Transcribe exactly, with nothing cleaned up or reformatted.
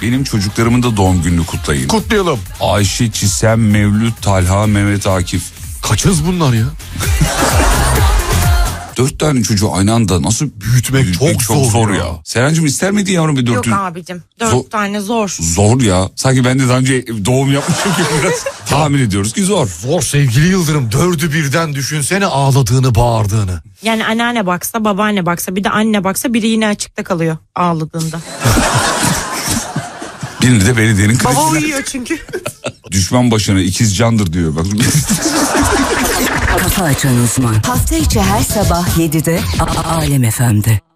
benim çocuklarımın da doğum gününü kutlayın. Kutlayalım. Ayşe, Çisem, Mevlüt, Talha, Mehmet Akif. Kaçız bunlar ya? Dört tane çocuğu aynı anda nasıl büyütmek, büyütmek çok, çok zor, zor ya. ya. Serencim ister miydin yavrum bir dört? Yok abicim. Dört zor, tane zor. Zor ya. Sanki ben de daha önce doğum yapmışım gibi biraz tahmin ediyoruz ki zor. Zor sevgili Yıldırım. Dördü birden düşünsene, ağladığını, bağırdığını. Yani anneanne baksa, babaanne baksa, bir de anne baksa, biri yine açıkta kalıyor ağladığında. Birini de belediyenin krizine. Baba uyuyor çünkü. Düşman başına ikiz candır diyor. Bak. Kafa Açan Uzman. Hafta içi her sabah yedide Alem F M'de.